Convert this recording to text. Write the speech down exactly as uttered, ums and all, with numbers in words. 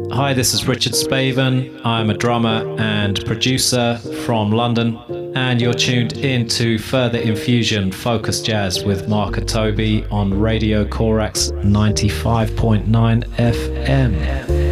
Hi, this is Richard Spaven. I'm a drummer and producer from London, and you're tuned in to Further Infusion Focus Jazz with Mark and Toby on Radio Corax ninety-five point nine F M.